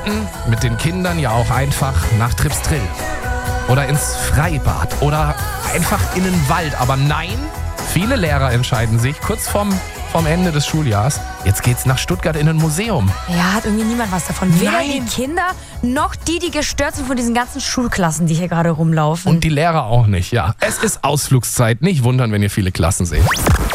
könnten mit den Kindern ja auch einfach nach Tripstrill oder ins Freibad oder einfach in den Wald. Aber nein, viele Lehrer entscheiden sich kurz vorm Ende des Schuljahrs, jetzt geht's nach Stuttgart in ein Museum. Ja, hat irgendwie niemand was davon. Weder Nein. die Kinder noch die gestört sind von diesen ganzen Schulklassen, die hier gerade rumlaufen. Und die Lehrer auch nicht, ja. Es ist Ausflugszeit, nicht wundern, wenn ihr viele Klassen seht.